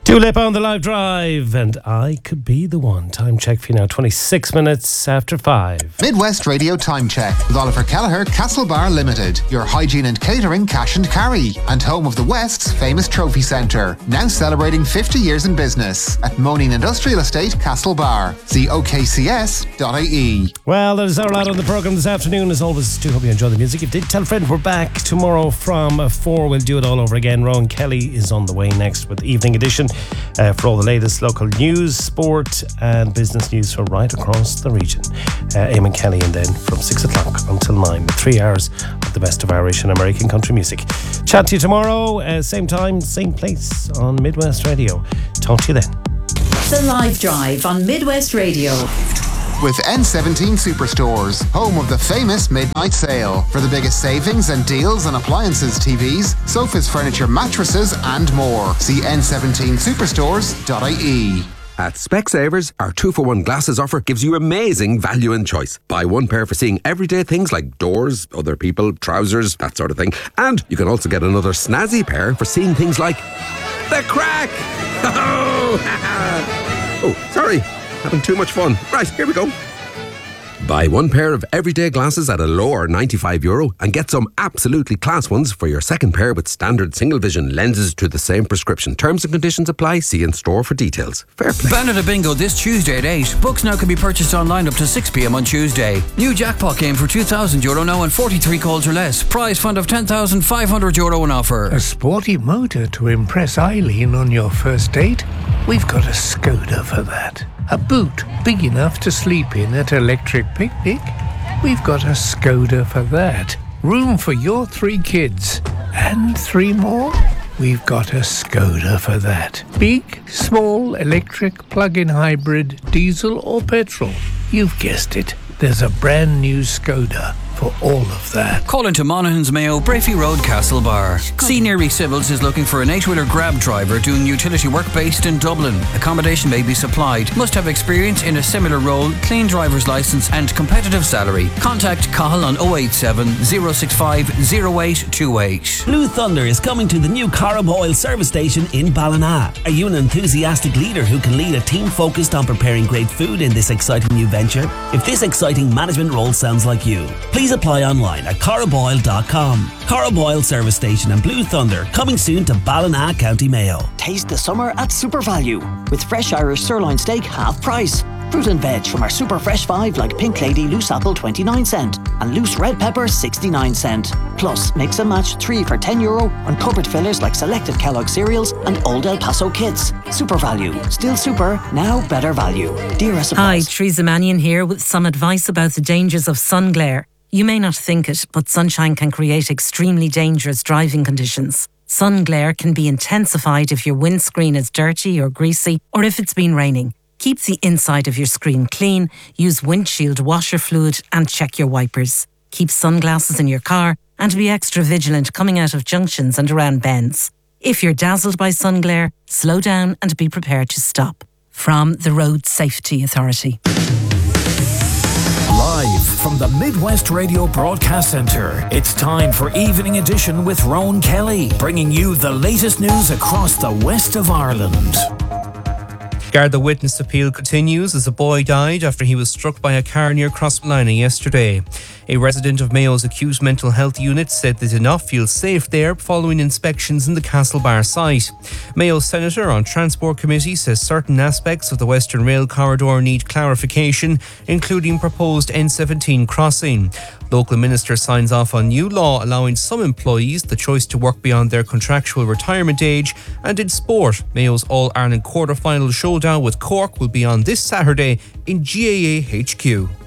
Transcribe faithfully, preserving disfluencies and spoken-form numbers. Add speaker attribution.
Speaker 1: Dua Lipa on the live drive, and I could be the one. Time check for you now, twenty-six minutes after five.
Speaker 2: Midwest Radio Time Check with Oliver Kelleher, Castlebar Limited, your hygiene and catering cash and carry, and home of the West's famous trophy centre. Now celebrating fifty years in business at Moaning Industrial Estate, Castlebar. See O K C S dot I E.
Speaker 1: Well, there's our lot on the programme this afternoon. As always, do hope you enjoy the music. If you did, tell a friend we're back tomorrow from four. We'll do it all over again. Rowan Kelly is on the way next with the Evening Edition. Uh, for all the latest local news, sport and business news from right across the region. Uh, Eamon Kelly, and then from six o'clock until nine, with three hours of the best of Irish and American country music. Chat to you tomorrow, uh, same time, same place on Midwest Radio. Talk to you then.
Speaker 3: The Live Drive on Midwest Radio.
Speaker 2: With N seventeen Superstores, home of the famous midnight sale. For the biggest savings and deals on appliances, T Vs, sofas, furniture, mattresses and more. See N seventeen superstores dot I E.
Speaker 4: At Specsavers, our two for one glasses offer gives you amazing value and choice. Buy one pair for seeing everyday things like doors, other people, trousers, that sort of thing. And you can also get another snazzy pair for seeing things like the crack! Oh, sorry. Having too much fun. Right, here we go. Buy one pair of everyday glasses at a lower ninety-five euro and get some absolutely class ones for your second pair with standard single vision lenses to the same prescription. Terms and conditions apply. See in store for details. Fair play.
Speaker 5: Bandit Bingo this Tuesday at eight. Books now can be purchased online up to six p.m. on Tuesday. New jackpot game for two thousand euro now and forty-three calls or less. Prize fund of ten thousand five hundred euro on offer.
Speaker 6: A sporty motor to impress Eileen on your first date? We've got a Skoda for that. A boot big enough to sleep in at Electric Picnic? We've got a Skoda for that. Room for your three kids. And three more? We've got a Skoda for that. Big, small, electric, plug-in hybrid, diesel or petrol. You've guessed it. There's a brand new Skoda for all of that.
Speaker 5: Call into Monaghan's Mayo, Brafey Road, Castlebar. Senior Civils is looking for an eight-wheeler grab driver doing utility work based in Dublin. Accommodation may be supplied. Must have experience in a similar role, clean driver's licence and competitive salary. Contact Cahill on oh eight seven, oh six five, oh eight two eight.
Speaker 7: Blue Thunder is coming to the new Corrib Oil service station in Ballina. Are you an enthusiastic leader who can lead a team focused on preparing great food in this exciting new venture? If this exciting management role sounds like you, please apply online at corrib oil dot com. Corrib Oil Service Station and Blue Thunder coming soon to Ballina, County Mayo.
Speaker 8: Taste the summer at Super Value with fresh Irish sirloin steak half price. Fruit and veg from our super fresh five like Pink Lady loose apple twenty-nine cent and loose red pepper sixty-nine cent. Plus mix and match three for ten euro on cupboard fillers like selected Kellogg cereals and Old El Paso kits. Super Value, still super, now better value. Dear S
Speaker 9: Hi, Teresa Mannion here with some advice about the dangers of sun glare. You may not think it, but sunshine can create extremely dangerous driving conditions. Sun glare can be intensified if your windscreen is dirty or greasy, or if it's been raining. Keep the inside of your screen clean, use windshield washer fluid and check your wipers. Keep sunglasses in your car and be extra vigilant coming out of junctions and around bends. If you're dazzled by sun glare, slow down and be prepared to stop. From the Road Safety Authority.
Speaker 10: Live from the Midwest Radio Broadcast Centre, it's time for Evening Edition with Rowan Kelly, bringing you the latest news across the west of Ireland.
Speaker 11: Garda witness appeal continues as a boy died after he was struck by a car near Crossmolina yesterday. A resident of Mayo's acute mental health unit said they did not feel safe there following inspections in the Castlebar site. Mayo's Senator on Transport Committee says certain aspects of the Western Rail corridor need clarification, including proposed N seventeen crossing. Local minister signs off on new law allowing some employees the choice to work beyond their contractual retirement age. And in sport, Mayo's All-Ireland quarter-final showdown with Cork will be on this Saturday in G A A H Q.